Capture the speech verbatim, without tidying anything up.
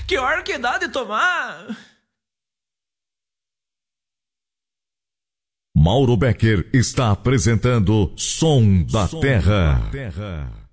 Que hora que dá de tomar? Mauro Becker está apresentando Som da Terra.